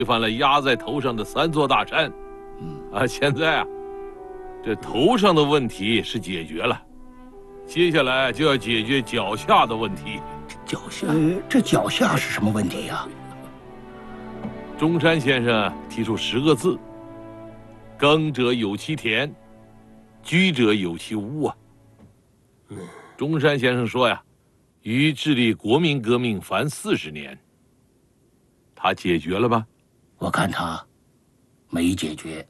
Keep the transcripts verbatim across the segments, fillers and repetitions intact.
推翻了压在头上的三座大山。嗯啊，现在啊，这头上的问题是解决了，接下来就要解决脚下的问题。 脚下？ 呃，这脚下是什么问题呀？ 中山先生提出十个字：耕者有其田，居者有其屋啊。嗯，中山先生说呀，于致力国民革命凡四十年，他解决了吧？ 我看他没解决。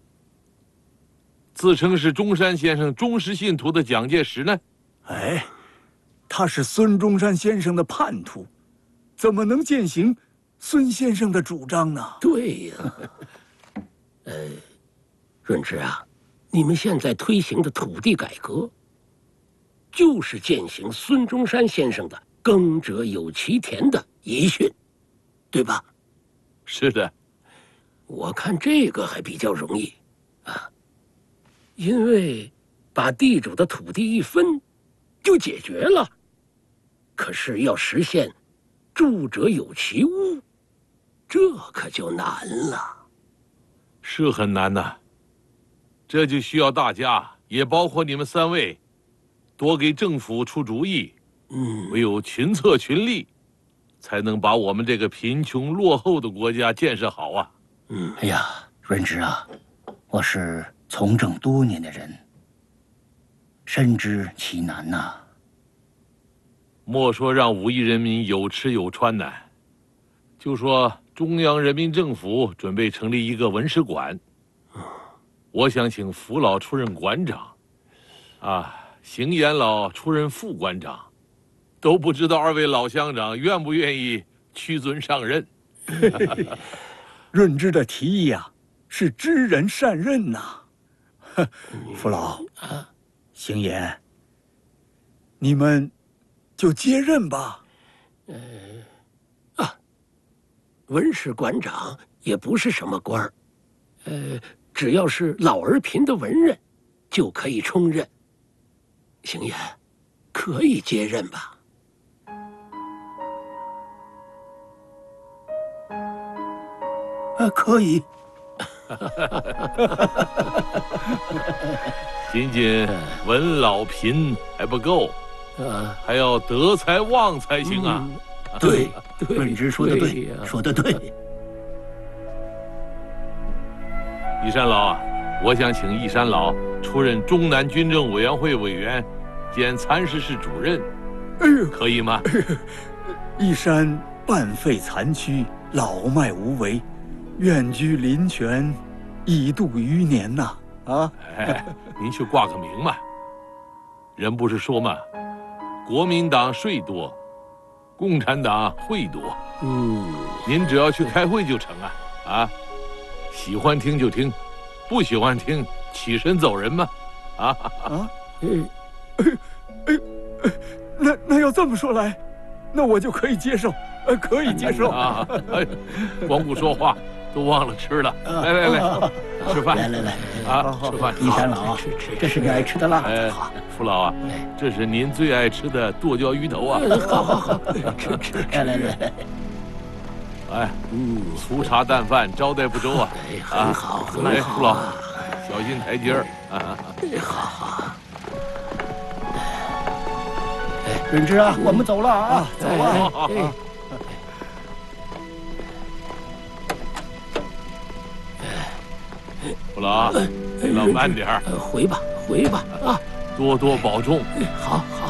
自称是中山先生忠实信徒的蒋介石呢？ 哎，他是孙中山先生的叛徒，怎么能践行孙先生的主张呢？ 对呀，呃，润之啊，你们现在推行的土地改革，就是践行孙中山先生的“耕者有其田”的遗训，对吧？ 是的。 我看这个还比较容易，啊，因为把地主的土地一分，就解决了。可是要实现“住者有其屋”，这可就难了。 是很难呐，这就需要大家，也包括你们三位，多给政府出主意。嗯，唯有群策群力，才能把我们这个贫穷落后的国家建设好啊。 嗯，哎呀，润之啊，我是从政多年的人，深知其难呐、啊。 莫说让五亿人民有吃有穿呢，就说中央人民政府准备成立一个文史馆，我想请福老出任馆长，啊，邢岩老出任副馆长，都不知道二位老乡长愿不愿意屈尊上任。 润之的提议啊，是知人善任呐、啊。父老，邢岩，你们就接任吧。 呃，啊，文史馆长也不是什么官儿，呃，只要是老而贫的文人，就可以充任。邢岩，可以接任吧？ 呃，可以。 仅仅文老贫还不够，呃，还要德才旺才行啊！ 嗯、对，润之说的对，对说的对。 义山老啊，我想请义山老出任中南军政委员会委员兼参事室主任， 哎呦， 可以吗？ 义山半废残躯，老迈无为。愿居林泉，以度余年呐！啊， 哎，您去挂个名嘛。人不是说嘛，国民党税多，共产党会多。嗯，您只要去开会就成啊！啊，喜欢听就听，不喜欢听起身走人嘛！啊啊！ 嗯，哎哎哎，那那要这么说来，那我就可以接受，呃，可以接受啊！哎，光顾说话。都忘了吃了，来来来，吃饭！ 来来来， 啊，吃饭！ 义山老，这是你爱吃的辣子。好，父老啊，这是您最爱吃的剁椒鱼头啊！ 好好好，吃吃！ 来来来， 哎，嗯，粗茶淡饭，招待不周啊！ 很好，很好。 来，父老，小心台阶儿啊！ 好好。 润之啊，我们走了啊，走吧。父老，老慢点儿， 回吧，回吧啊！ 多多保重。 好好。